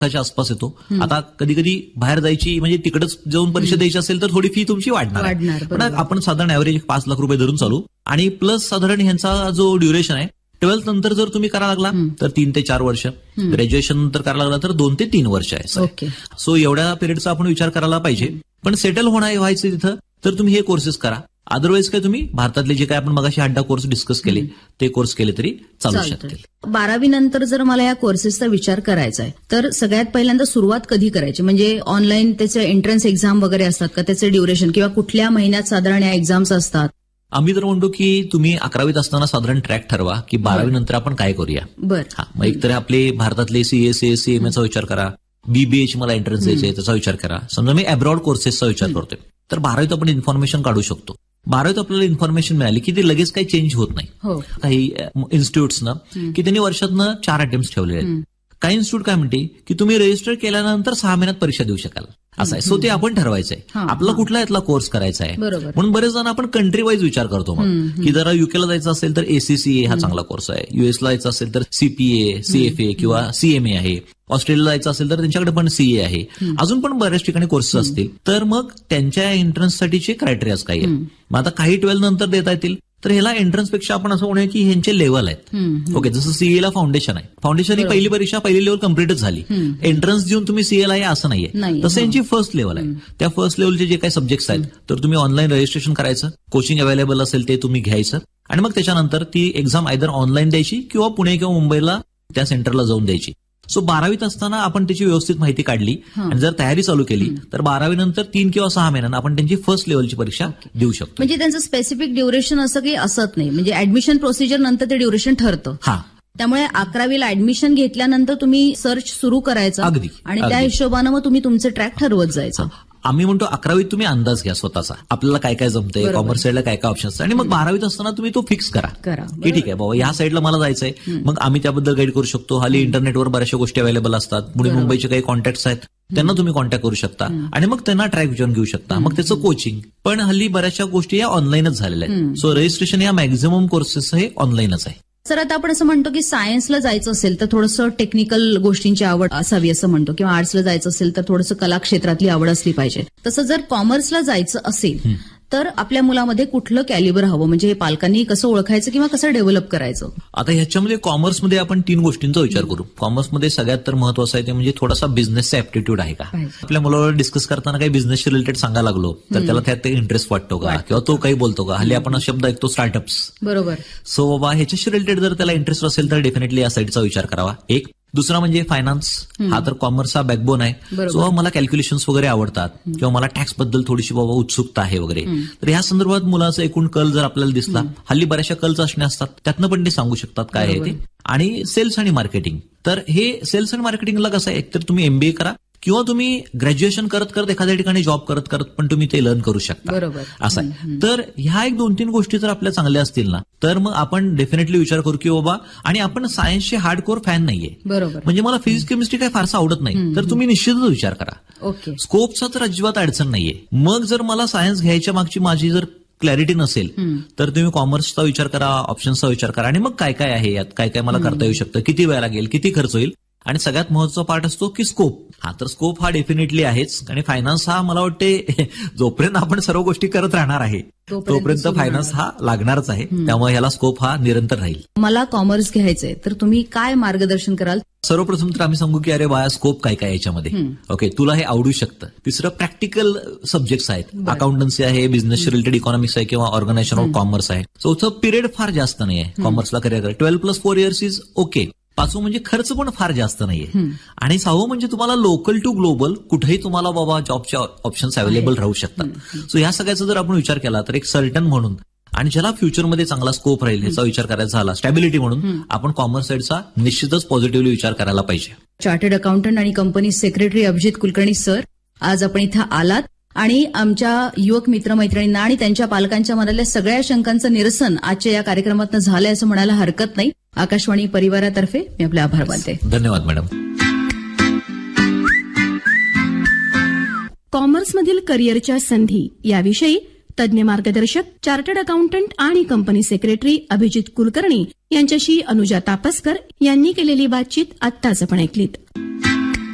लाखाच्या आसपास येतो. आता कधी कधी बाहेर जायची म्हणजे तिकडेच जाऊन परीक्षा द्यायची असेल तर थोडी फी तुमची वाढणार. पण आपण साधारण ऍव्हरेज 5 लाख रुपये धरून चालू आणि प्लस साधारण ह्यांचा जो ड्युरेशन आहे 12th नंतर जर तुम्ही करायला लागला तर 3 ते 4 वर्ष, ग्रॅज्युएशन नंतर करायला लागला तर 2 ते 3 वर्ष आहे. सो एवढ्या पिरियडचा आपण विचार करायला पाहिजे. पण सेटल व्हायचं तिथं तर तुम्ही हे कोर्सेस करा. अदरवाईज काय तुम्ही भारतातले जे काय आपण मगाशी 8 कोर्स डिस्कस केले ते कोर्स केले तरी चालू शकतील. 12वी नंतर जर मला या कोर्सेसचा विचार करायचा आहे तर सगळ्यात पहिल्यांदा सुरुवात कधी करायची? म्हणजे ऑनलाईन त्याचे एंट्रन्स एक्झाम वगैरे असतात का, त्याचे ड्युरेशन किंवा कुठल्या महिन्यात साधारण या एक्झाम्स असतात? आम्ही तर म्हणतो की तुम्ही 11वीत असताना साधारण ट्रॅक ठरवा की 12वी नंतर आपण काय करूया. मग एकतर आपले भारतातले CA, CMAचा विचार करा, BBA मला एंट्रन्स द्यायचे त्याचा विचार करा. समजा मी अब्रॉड कोर्सेसचा विचार करतोय तर 12वीत आपण इन्फॉर्मेशन काढू शकतो. 12वीत आपल्याला इन्फॉर्मेशन मिळाली की ते लगेच काही चेंज होत नाही. काही इन्स्टिट्यूट्सनं की त्यांनी वर्षातनं 4 अटेम्प्ट ठेवलेले आहेत. काही इन्स्टिट्यूट काय म्हणते की तुम्ही रजिस्टर केल्यानंतर 6 महिन्यात परीक्षा देऊ शकाल असं आहे. सो ते आपण ठरवायचंय आपला कुठला यातला कोर्स करायचा आहे. म्हणून बरेच जण आपण कंट्री वाईज विचार करतो मग की जरा युकेला जायचं असेल तर ACCA हा चांगला कोर्स आहे, युएसला जायचं असेल तर CPA, CFA किंवा CMA आहे, ऑस्ट्रेलियाला जायचं असेल तर त्यांच्याकडे पण CA आहे, अजून पण बऱ्याच ठिकाणी कोर्सेस असतील. तर मग त्यांच्या एंट्रन्ससाठीचे क्रायटेरियाज काही आहेत. मग आता काही 12 नंतर देता येतील तर ह्याला एंट्रन्सपेक्षा आपण असं म्हणूया की ह्यांचे लेव्हल आहेत. ओके, जसं CA ला फाउंडेशन आहे, फाउंडेशन ही पहिली परीक्षा पहिली लेव्हल कम्प्लीटच झाली, एंट्रन्स देऊन तुम्ही CA ला या असं नाहीये. तसं यांची फर्स्ट लेव्हल आहे. त्या फर्स्ट लेव्हलचे जे काही सब्जेक्ट्स आहेत तर तुम्ही ऑनलाईन रजिस्ट्रेशन करायचं, कोचिंग अवेलेबल असेल ते तुम्ही घ्यायचं आणि मग त्याच्यानंतर ती एक्झाम आयदर ऑनलाईन द्यायची किंवा पुणे किंवा मुंबईला त्या सेंटरला जाऊन द्यायची. सो 12वीत असताना आपण त्याची व्यवस्थित माहिती काढली आणि जर तयारी चालू केली तर 12वी नंतर 3 किंवा 6 महिन्यांना आपण त्यांची फर्स्ट लेव्हलची परीक्षा देऊ शकतो. म्हणजे त्यांचं स्पेसिफिक ड्युरेशन असं काही असत नाही, म्हणजे ऍडमिशन प्रोसिजर नंतर ते ड्युरेशन ठरतं. त्यामुळे 11वीला ऍडमिशन घेतल्यानंतर तुम्ही सर्च सुरू करायचा आणि त्या हिशोबानं मग तुम्ही तुमचं ट्रॅक ठरवत जायचं. आम्ही म्हणतो 11वीत तुम्ही अंदाज घ्या स्वतःचा, आपल्याला काय काय जमतंय, कॉमर्स साईडला काय काय ऑप्शन्स, आणि मग 12वीत असताना तुम्ही तो फिक्स करा की ठीक आहे बाबा ह्या साईडला मला जायचंय. मग आम्ही त्याबद्दल गाईड करू शकतो. हल्ली इंटरनेटवर बऱ्याचशा गोष्टी अवेलेबल असतात. पुणे मुंबईचे काही कॉन्टॅक्ट्स आहेत त्यांना तुम्ही कॉन्टॅक्ट करू शकता आणि मग त्यांना ट्रॅक विचारून घेऊ शकता. मग त्याचं कोचिंग पण हल्ली बऱ्याचशा गोष्टी या ऑनलाईनच झालेल्या आहेत. सो रजिस्ट्रेशन या मॅक्झिमम कोर्सेस हे ऑनलाईनच आहे. सर, आता आपण असं म्हणतो की सायन्सला जायचं असेल तर थोडंसं टेक्निकल गोष्टींची आवड असावी असं म्हणतो, किंवा आर्ट्सला जायचं असेल तर थोडंसं कला क्षेत्रातली आवड असली पाहिजे. तसं जर कॉमर्सला जायचं असेल तर आपल्या मुलामध्ये कुठलं कॅलिबर हवं, म्हणजे पालकांनी कसं ओळखायचं किंवा कसं डेव्हलप करायचं? आता ह्याच्यामध्ये कॉमर्समध्ये आपण 3 गोष्टींचा विचार करू. कॉमर्समध्ये सगळ्यात तर महत्वाचं आहे ते म्हणजे थोडासा बिझनेसचा ऍप्टिट्यूड आहे का. आपल्या मुलावर डिस्कस करताना काही बिझनेसशी रिलेटेड सांगायला लागलो तर त्याला त्यात इंटरेस्ट वाटतो का, किंवा तो काही बोलतो का. हल्ली आपण शब्द ऐकतो स्टार्टअप्स. बरोबर. सो बाबा ह्याच्याशी रिलेटेड जर त्याला इंटरेस्ट असेल तर डेफिनेटली या साईडचा विचार करावा. एक. दुसरा म्हणजे फायनान्स, हा तर कॉमर्सचा बॅकबोन आहे. सो मला कॅल्क्युलेशन्स वगैरे आवडतात किंवा मला टॅक्स बद्दल थोडीशी बाबा उत्सुकता आहे वगैरे, तर या संदर्भात मुलाचा एकूण कल जर आपल्याला दिसला, हल्ली बऱ्याचशा कल चाचण्या असतात त्यातनं पण ते सांगू शकतात काय आहे ते. आणि सेल्स आणि मार्केटिंग, तर हे सेल्स आणि मार्केटिंगला कसं आहे, एकतर तुम्ही MBA करा किंवा तुम्ही ग्रॅज्युएशन करत करत एखाद्या ठिकाणी जॉब करत करत पण तुम्ही ते लर्न करू शकता. असं आहे. तर ह्या 1-2-3 गोष्टी जर आपल्या चांगल्या असतील ना तर मग आपण डेफिनेटली विचार करू की बाबा, आणि आपण सायन्सचे हार्डकोर फॅन नाहीये, म्हणजे मला फिजिक्स केमिस्ट्री काय फारसं आवडत नाही, तर तुम्ही निश्चितच विचार करा. स्कोपचा तर अजिबात अडचण नाहीये. मग जर मला सायन्स घ्यायच्या मागची माझी जर क्लॅरिटी नसेल तर तुम्ही कॉमर्सचा विचार करा, ऑप्शन्सचा विचार करा, आणि मग काय काय आहे यात, काय काय मला करता येऊ शकतं, किती वेळ लागेल, किती खर्च होईल. आणि सगळ्यात महत्वाचा पार्ट असतो की स्कोप. हा तर स्कोप हा डेफिनेटली आहेच, आणि फायनान्स हा मला वाटते जोपर्यंत आपण सर्व गोष्टी करत राहणार आहे तोपर्यंत फायनान्स हा लागणारच आहे. त्यामुळे ह्याला स्कोप हा निरंतर राहील. मला कॉमर्स घ्यायचंय तर तुम्ही काय मार्गदर्शन कराल? सर्वप्रथम तर आम्ही सांगू की अरे बाया, स्कोप काय काय याच्यामध्ये, ओके, तुला हे आवडू शकतं. तिसरं प्रॅक्टिकल सब्जेक्ट्स आहेत, अकाउंटन्सी आहे, बिझनेस रिलेटेड इकॉनॉमिक्स आहे किंवा ऑर्गनायझेशन ऑफ कॉमर्स आहे. चौथं, पिरियड फार जास्त नाही आहे कॉमर्सला करिअर. 12+4 years is okay. 5वं म्हणजे खर्च पण फार जास्त नाहीये. आणि 6वं म्हणजे तुम्हाला लोकल टू ग्लोबल कुठेही तुम्हाला बाबा जॉबच्या ऑप्शन्स अवेलेबल राहू शकतात. सो ह्या सगळ्याचा जर आपण विचार केला तर एक सर्टन म्हणून, आणि ज्याला फ्युचरमध्ये चांगला स्कोप राहील ह्याचा विचार करायचा झाला, स्टॅबिलिटी म्हणून, आपण कॉमर्स साईडचा निश्चितच पॉझिटिव्हली विचार करायला पाहिजे. चार्टर्ड अकाउंटंट आणि company secretary Abhijit Kulkarni sir, आज आपण इथं आलात आणि आमच्या युवक मित्रमैत्रिणींना आणि त्यांच्या पालकांच्या मनातल्या सगळ्या शंकांचं निरसन आजच्या या कार्यक्रमातून झालंय असं म्हणायला हरकत नाही. आकाशवाणी परिवारातर्फे मी आपले आभार मानते. धन्यवाद मॅडम. कॉमर्समधील करिअरच्या संधी याविषयी तज्ञ मार्गदर्शक, चार्टर्ड अकाउंटंट आणि कंपनी सेक्रेटरी अभिजित कुलकर्णी यांच्याशी अनुजा तापसकर यांनी केलेली बातचीत आत्ताच आपण ऐकलीत.